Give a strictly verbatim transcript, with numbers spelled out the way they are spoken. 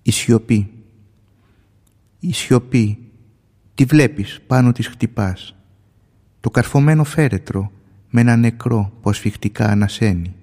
Η σιωπή. Η σιωπή. Τη βλέπεις, πάνω της χτυπάς. Το καρφωμένο φέρετρο με ένα νεκρό που ασφιχτικά ανασένει.